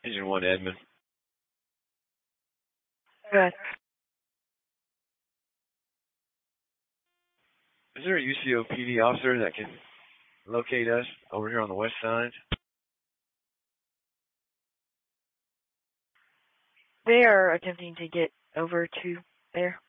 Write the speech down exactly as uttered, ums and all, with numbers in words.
Engine one, Edmund. Good. Is there a U C O P D officer that can locate us over here on the west side? They are attempting to get over to there.